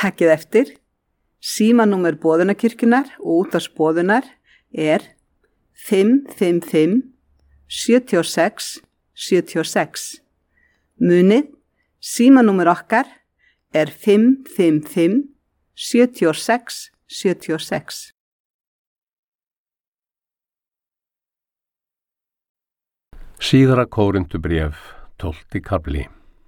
Takkið eftir, símanúmer Boðunarkirkjunnar og útvarpsboðunar er 555 76 76. Munið, símanúmer okkar er 555 76 76. Síðara Kórinthubréf, 12. kafli.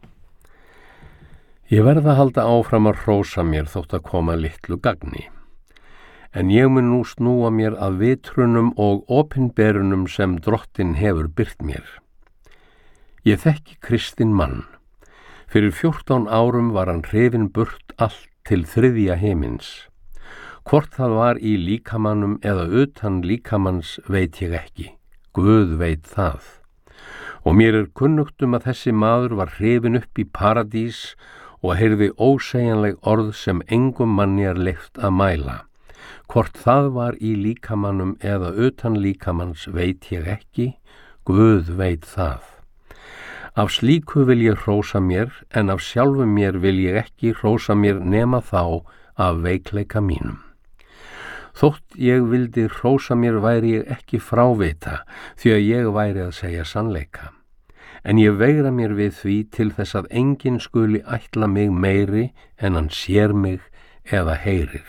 Ég verð að halda áfram að hrósa mér þótt að koma litlu gagni. En ég mun nú snúa mér að vitrunum og opinberunum sem Drottinn hefur byrt mér. Ég þekki kristinn mann. Fyrir 14 árum var hann hrifinn burt allt til 3. himins. Hvort það var í líkamannum eða utan líkamanns veit ég ekki. Guð veit það. Og mér er kunnugt að þessi maður var hrifinn upp í paradís og heyrði ósegjanleg orð sem engum manni er leyft að mæla. Hvort það var í líkamannum eða utan líkamanns veit ég ekki. Guð veit það. Af slíku vil ég hrósa mér, en af sjálfum mér vil ég ekki hrósa mér nema þá af veikleika mínum. Þótt ég vildi hrósa mér væri ég ekki frávita, því að ég væri að segja sannleika. En ég veigra mér við því til þess að enginn skuli ætla mig meiri en hann sér mig eða heyrir.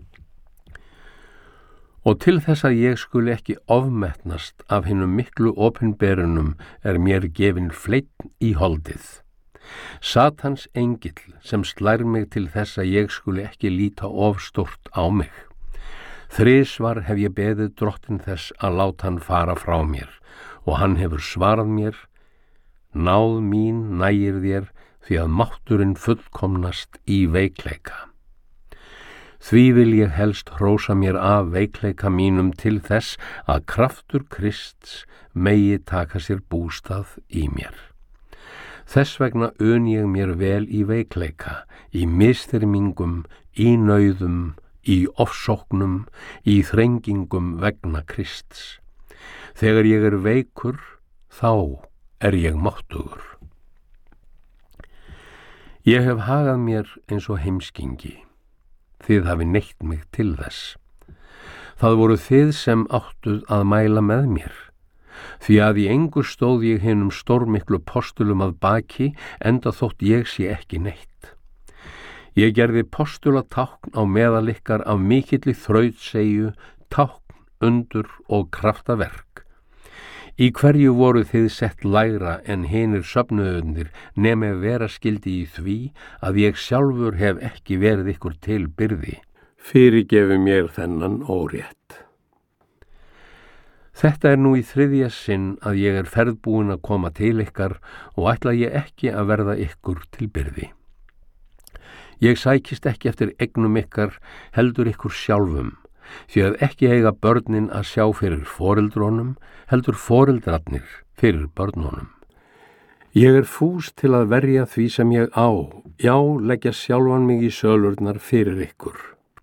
Og til þess að ég skuli ekki ofmetnast af hinum miklu opinberunum er mér gefinn fleinn í holdið. Satans engill sem slær mig til þess að ég skuli ekki líta of stórt á mig. Þrisvar hef ég beðið Drottinn þess að láta hann fara frá mér og hann hefur svarað mér: náð mín nægir þér því að mátturinn fullkomnast í veikleika. Því vil ég helst hrósa mér af veikleika mínum til þess að kraftur Krists megi taka sér bústað í mér. Þess vegna ön ég mér vel í veikleika, í misþyrmingum, í nauðum, í ofsóknum, í þrengingum vegna Krists. Þegar ég er veikur, þá er ég máttugur. Ég hef hagað mér eins og heimskingi. Þið hafi neytt mig til þess. Það voru þið sem áttuð að mæla með mér, því að í engu stóð ég hinum stórmiklu postulum að baki, enda þótt ég sé ekki neitt. Ég gerði postulatákn á meðal ykkar af mikilli þrautseigju, tákn, undur og kraftaverk. Í hverju voru þið sett lægra en hinir söfnuðunir, nema vera skildi í því að ég sjálfur hef ekki verið ykkur til byrði. Fyrirgefi mér þennan órétt. Þetta er nú í 3. sinn að ég er ferðbúin að koma til ykkar og ætla ég ekki að verða ykkur til byrði. Ég sækist ekki eftir eignum ykkar, heldur ykkur sjálfum, því að ekki eiga börnin að sjá fyrir foreldrónum, heldur foreldrarnir fyrir börnunum. Ég er fús til að verja því sem ég á, já, leggja sjálfan mig í sölurnar fyrir ykkur.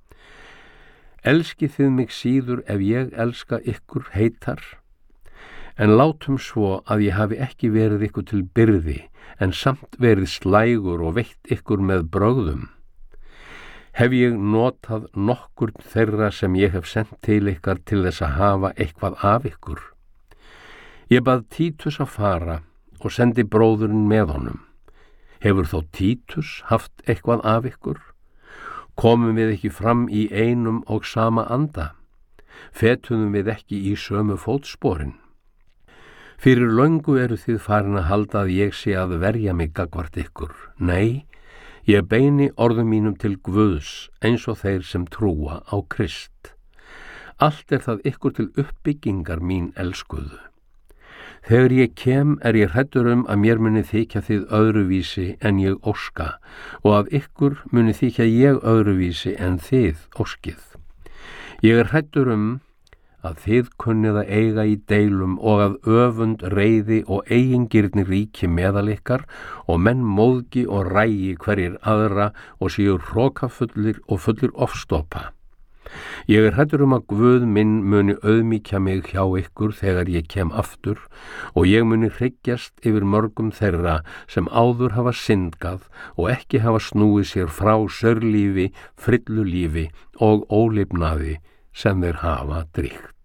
Elskið þið mig síður ef ég elska ykkur heitar, en látum svo að ég hafi ekki verið ykkur til byrði, en samt verið slægur og veitt ykkur með brögðum. Hef ég notað nokkurn þeirra sem ég hef sendt til ykkar til þess að hafa eitthvað af ykkur? Ég bað Títus að fara og sendi bróðurinn með honum. Hefur þó Títus haft eitthvað af ykkur? Komum við ekki fram í einum og sama anda? Fetuðum við ekki í sömu fótsporin? Fyrir löngu eru þið farin að halda að ég sé að verja mig gagnvart ykkur. Nei, ég beini orðum mínum til Guðs eins og þeir sem trúa á Krist. Allt er það ykkur til uppbyggingar mín elskuðu. Þegar ég kem er ég hræddur að mér muni þykja þið öðruvísi en ég óska og að ykkur muni þykja ég öðruvísi en þið óskið. Ég er hræddur að þið kunnið að eiga í deilum og að öfund, reiði og eigingirni ríki meðal ykkar og menn móðgi og rægi hverjir aðra og séu hrokafullir og fullir ofstopa. Ég hræddur að Guð minn muni auðmýkja mig hjá ykkur þegar ég kem aftur og ég muni hryggjast yfir mörgum þeirra sem áður hafa syndgað og ekki hafa snúið sér frá saurlífi, frillulífi og ólifnaði sem þeir hafa drykkt.